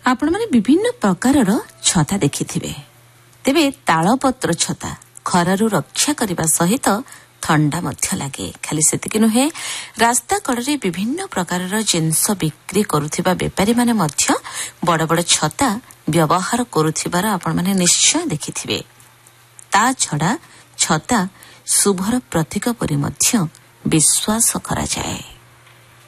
ଆପଣମାନେ ବିଭିନ୍ନ ପ୍ରକାରର ଛତା ଦେଖିଥିବେ। ତେବେ ତାଳପତ୍ର ଛତା ଖରାରୁ ରକ୍ଷା କରିବା ସହିତ ଥଣ୍ଡା ମଧ୍ୟ ଲାଗେ। ଖାଲି ସେତିକି ନୁହେଁ, ରାସ୍ତା କଡ଼ରେ ବିଭିନ୍ନ ପ୍ରକାରର ଜିନିଷ ବିକ୍ରି କରୁଥିବା ବେପାରୀମାନେ ମଧ୍ୟ ବଡ଼ ବଡ଼ ଛତା ବ୍ୟବହାର କରୁଥିବାର ଆପଣମାନେ ନିଶ୍ଚୟ ଦେଖିଥିବେ। ତା ଛଡ଼ା ଛତା ଶୁଭର ପ୍ରତୀକ ପରି ମଧ୍ୟ ବିଶ୍ୱାସ କରାଯାଏ।